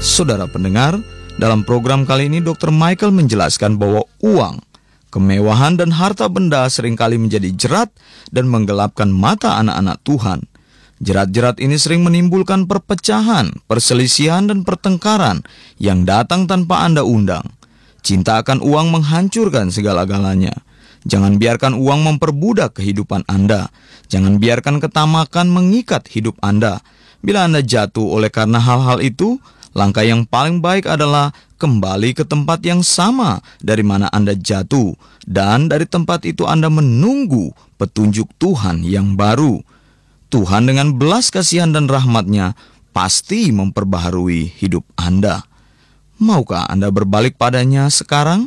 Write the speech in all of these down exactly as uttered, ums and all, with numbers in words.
Saudara pendengar, dalam program kali ini dokter Michael menjelaskan bahwa uang, kemewahan dan harta benda seringkali menjadi jerat dan menggelapkan mata anak-anak Tuhan. Jerat-jerat ini sering menimbulkan perpecahan, perselisihan dan pertengkaran yang datang tanpa Anda undang. Cinta akan uang menghancurkan segala-galanya. Jangan biarkan uang memperbudak kehidupan Anda. Jangan biarkan ketamakan mengikat hidup Anda. Bila Anda jatuh oleh karena hal-hal itu, langkah yang paling baik adalah kembali ke tempat yang sama dari mana Anda jatuh. Dan dari tempat itu Anda menunggu petunjuk Tuhan yang baru. Tuhan dengan belas kasihan dan rahmat-Nya pasti memperbaharui hidup Anda. Maukah Anda berbalik padanya sekarang?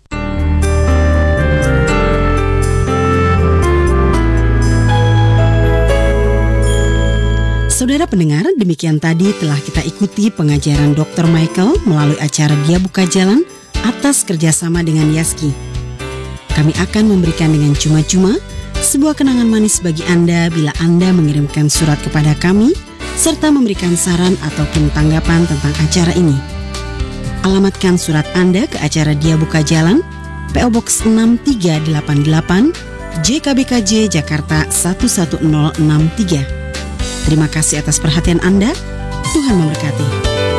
Saudara pendengar, demikian tadi telah kita ikuti pengajaran dokter Michael melalui acara Dia Buka Jalan atas kerjasama dengan Yaski. Kami akan memberikan dengan cuma-cuma sebuah kenangan manis bagi Anda bila Anda mengirimkan surat kepada kami serta memberikan saran ataupun tanggapan tentang acara ini. Alamatkan surat Anda ke acara Dia Buka Jalan, P O Box enam tiga delapan delapan, J K B K J, Jakarta satu satu nol enam tiga. Terima kasih atas perhatian Anda. Tuhan memberkati.